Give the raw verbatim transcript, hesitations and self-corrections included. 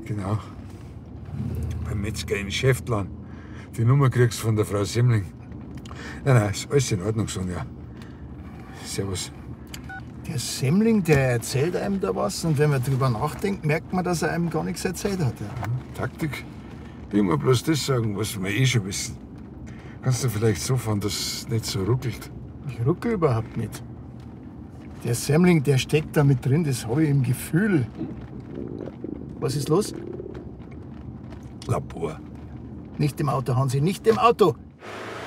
Genau. Beim Metzger in Schäftlarn. Die Nummer kriegst du von der Frau Semmling. Nein, nein, ist alles in Ordnung, Sonja. Servus. Der Semmling, der erzählt einem da was und wenn man drüber nachdenkt, merkt man, dass er einem gar nichts erzählt hat. Ja. Taktik? Immer bloß das sagen, was wir eh schon wissen. Kannst du vielleicht so fahren, dass es nicht so ruckelt? Ich ruckel überhaupt nicht. Der Semmling, der steckt da mit drin, das habe ich im Gefühl. Was ist los? Labor. Nicht im Auto, Hansi, nicht im Auto.